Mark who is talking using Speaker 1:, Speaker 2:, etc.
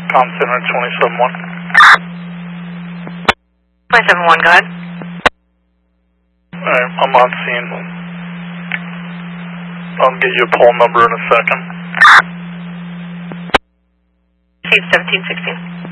Speaker 1: Com Center 271.
Speaker 2: 271, go ahead.
Speaker 1: Alright, I'm on scene. I'll get you a poll number in a second.
Speaker 2: Chief 1716.